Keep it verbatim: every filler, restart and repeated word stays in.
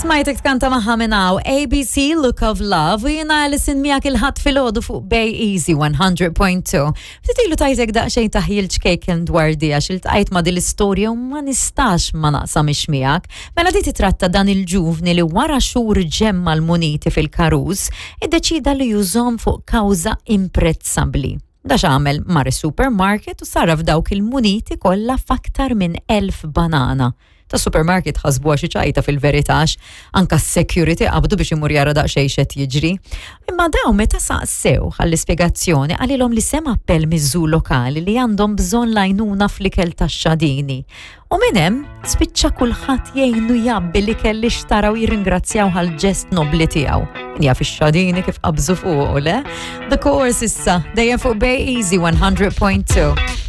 Smajtek tkanta maħħa minnaw A B C Look of Love u jina Alison miegħek il-ħadd fil-ħodu fuq Bay Easy one hundred point two. Ftilu tajtek daqsxejn taħjil ċkejken dwar di għax il-tqajt ma dil-istorja u ma nistax ma naqsamix miegħek. Mela di titratta dan il-ġuvni li wara xhur ġemma l-muniti fil-karuż iddeċida li jużhom fuq kawża imprezzabbli. Da x'għamel mar is-supermarket u sarraf dawk il-muniti kollha f'aktar minn elf banana. Ta' supermarket ħasbuha xi ċajta fil-veritax, anka s-security qabdu biex imur jara daqsxejn x'qed jiġri. Imma dawn meta saqsew ħall-ispjegazzjoni għalilhom li sema appell miż-żu lokali li għandhom bżonn lajnuna fl-ikel tax-xadini. U minn hemm spiċċa kulħadd jgħinu jabbi li kelli xtaraw jirringrazzjaw għall-ġest nobli tiegħu. Jaf ix-xadini kif qabżu fuq, le? The Course issa dejjem fuq Bay Easy one hundred point two.